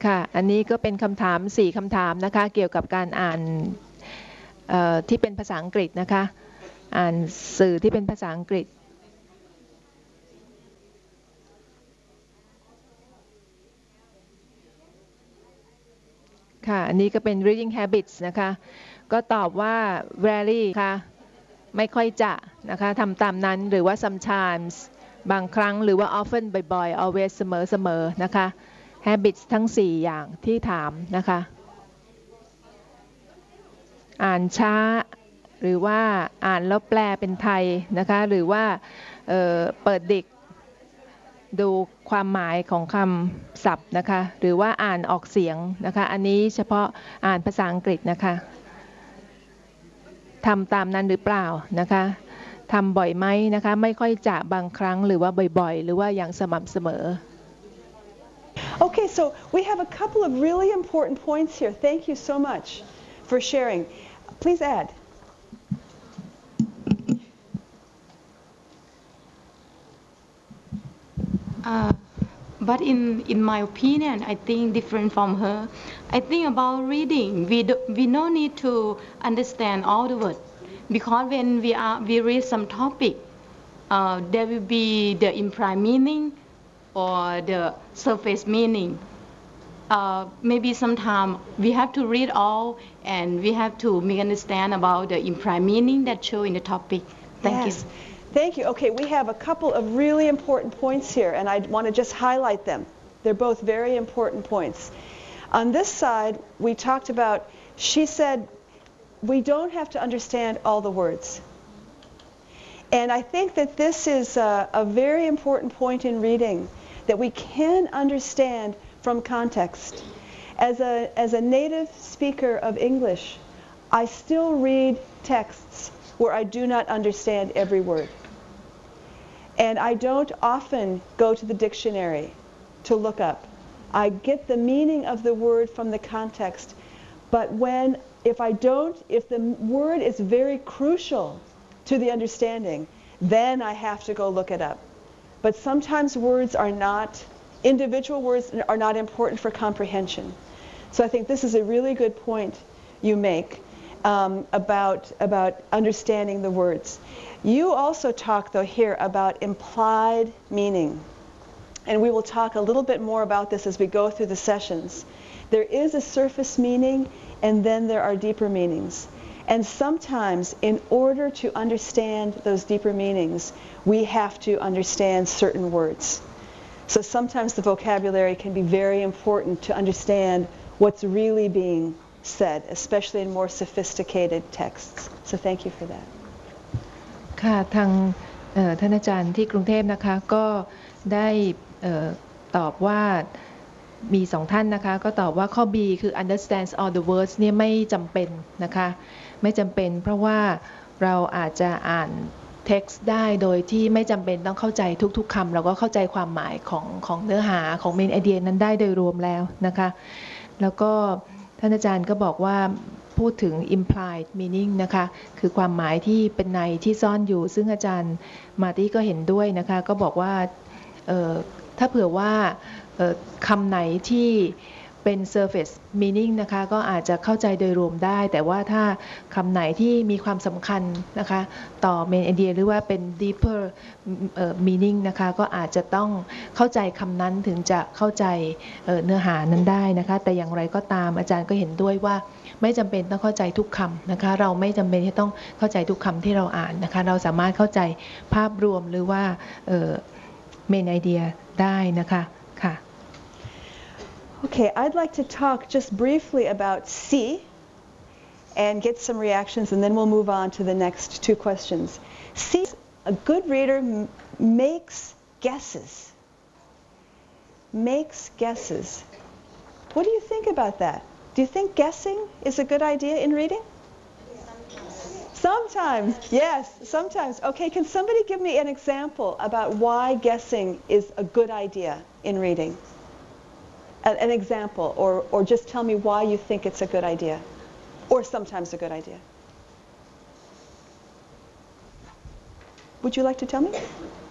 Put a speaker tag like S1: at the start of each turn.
S1: ค่ะอันนี้ก็เป็นคำถาม4คำถามนะคะเกี่ยวกับการอ่านที่เป็นภาษาอังกฤษนะคะอ่านสื่อที่เป็นภาษาอังกฤษค่ะอันนี้ก็เป็น reading habits นะคะก็ตอบว่า rarely ค่ะไม่ค่อยจะนะคะทำตามนั้นหรือว่า sometimes บางครั้งหรือว่า often บ่อยๆ always เสมอนะคะ habits ทั้ง4อย่างที่ถามนะคะอ่านช้าหรือว่าอ่านแล้วแปลเป็นไทยนะคะหรือว่าเปิดดิกดูความหมายของคำศัพท์นะคะหรือว่าอ่านออกเสียงนะคะอันนี้เฉพาะอ่านภาษาอังกฤษนะคะทำตามนั้นหรือเปล่านะคะทำบ่อยไหมนะคะไม่ค่อยจะบางครั้งหรือว่าบ่อยๆหรือว่าอย่างสม่ำเสมอ
S2: Okay, so we have a couple of really important points here. Thank you so much for sharing. Please add.
S3: But in my opinion, I think different from her. I think about reading, we no need to understand all the words because when we read some topic, there will be the implied meaning or the surface meaning. Maybe sometime we have to read all and we have to make understand about the implied meaning that show in the topic. Thank you.
S2: Thank you. Okay, we have a couple of really important points here, and I want to just highlight them. They're both very important points. On this side, we talked about, she said, we don't have to understand all the words. And I think that this is a very important point in reading, that we can understand from context. As a native speaker of English, I still read texts where I do not understand every word. And I don't often go to the dictionary to look up. I get the meaning of the word from the context. But if the word is very crucial to the understanding, then I have to go look it up. But sometimes individual words are not important for comprehension. So I think this is a really good point you make about understanding the words. You also talk, though, here about implied meaning. And we will talk a little bit more about this as we go through the sessions. There is a surface meaning, and then there are deeper meanings. And sometimes, in order to understand those deeper meanings, we have to understand certain words. So sometimes the vocabulary can be very important to understand what's really being said, especially in more sophisticated texts. So thank you for that.
S1: ค่ะทางท่านอาจารย์ที่กรุงเทพนะคะก็ได้ตอบว่ามี2ท่านนะคะก็ตอบว่าข้อ B คือ understands all the words เนี่ยไม่จำเป็นนะคะไม่จำเป็นเพราะว่าเราอาจจะอ่าน text ได้โดยที่ไม่จำเป็นต้องเข้าใจทุกๆคำเราก็เข้าใจความหมายของเนื้อหาของ main idea นั้นได้โดยรวมแล้วนะคะแล้วก็ท่านอาจารย์ก็บอกว่าพูดถึง implied meaning นะคะคือความหมายที่เป็นในที่ซ่อนอยู่ซึ่งอาจารย์มาร์ตี้ก็เห็นด้วยนะคะก็บอกว่าถ้าเผื่อว่าคำไหนที่เป็น surface meaning นะคะก็อาจจะเข้าใจโดยรวมได้แต่ว่าถ้าคำไหนที่มีความสำคัญนะคะต่อ main idea หรือว่าเป็น deeper meaning นะคะก็อาจจะต้องเข้าใจคำนั้นถึงจะเข้าใจเนื้อหานั้นได้นะคะแต่อย่างไรก็ตามอาจารย์ก็เห็นด้วยว่าไม่จำเป็นต้องเข้าใจทุกคำนะคะเราไม่จำเป็นที่ต้องเข้าใจทุกคำที่เราอ่านนะคะเราสามารถเข้าใจภาพรวมหรือว่าmain idea ได้นะคะค่ะ
S2: Okay, I'd like to talk just briefly about C and get some reactions, and then we'll move on to the next two questions. C, a good reader makes guesses. Makes guesses. What do you think about that? Do you think guessing is a good idea in reading? Sometimes, yes, sometimes. Okay, can somebody give me an example about why guessing is a good idea in reading? An example, or just tell me why you think it's a good idea, or sometimes a good idea. Would you like to tell me?